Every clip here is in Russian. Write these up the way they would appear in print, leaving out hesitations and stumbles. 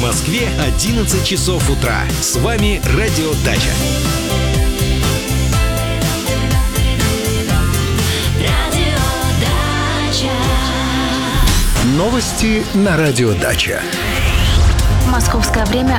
Москве 11 часов утра. С вами Радио Дача. Новости на Радио Дача. Московское время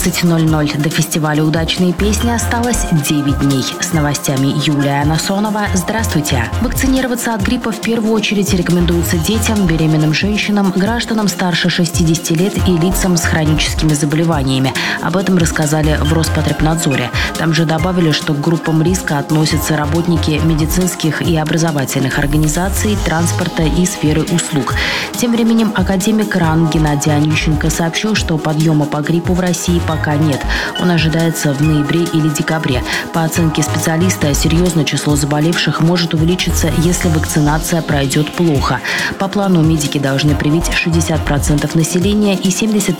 11:00. До фестиваля «Удачные песни» осталось 9 дней. С новостями Юлия Анасонова. Здравствуйте. Вакцинироваться от гриппа в первую очередь рекомендуется детям, беременным женщинам, гражданам старше 60 лет и лицам с хроническими заболеваниями. Об этом рассказали в Роспотребнадзоре. Там же добавили, что к группам риска относятся работники медицинских и образовательных организаций, транспорта и сферы услуг. Тем временем академик РАН Геннадий Онищенко сообщил, что подъема по гриппу в России пока нет. Он ожидается в ноябре или декабре. По оценке специалиста, серьезно число заболевших может увеличиться, если вакцинация пройдет плохо. По плану медики должны привить 60% населения и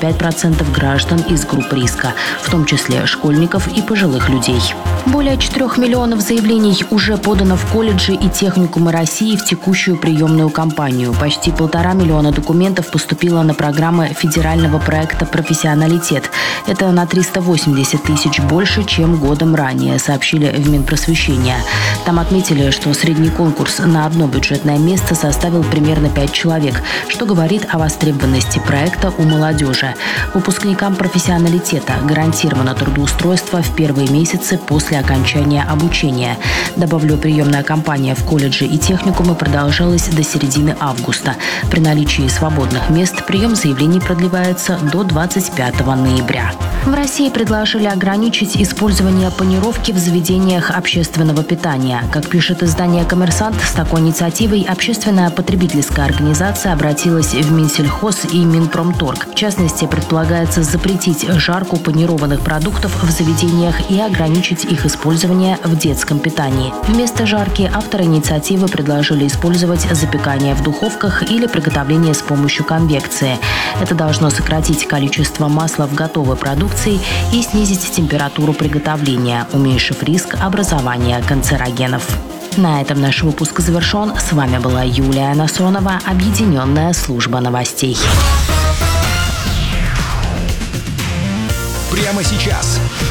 75% граждан из групп риска, в том числе школьников и пожилых людей. Более 4 миллионов заявлений уже подано в колледжи и техникумы России в текущую приемную кампанию. Почти 1,5 миллиона документов поступило на программы федерального проекта «Профессионалитет». Это на 380 тысяч больше, чем годом ранее, сообщили в Минпросвещения. Там отметили, что средний конкурс на одно бюджетное место составил примерно 5 человек, что говорит о востребованности проекта у молодежи. Выпускникам профессионалитета гарантировано трудоустройство в первые месяцы после окончания обучения. Добавлю, приемная кампания в колледже и техникумы продолжалась до середины августа. При наличии свободных мест прием заявлений продлевается до 25 ноября. В России предложили ограничить использование панировки в заведениях общественного питания. Как пишет издание «Коммерсант», с такой инициативой общественная потребительская организация обратилась в Минсельхоз и Минпромторг. В частности, предполагается запретить жарку панированных продуктов в заведениях и ограничить их использование в детском питании. Вместо жарки авторы инициативы предложили использовать запекание в духовках или приготовление с помощью конвекции. Это должно сократить количество масла в готовой продукции и снизить температуру приготовления, уменьшив риск образования канцерогенов. На этом наш выпуск завершен. С вами была Юлия Анасонова, Объединенная служба новостей. Прямо сейчас.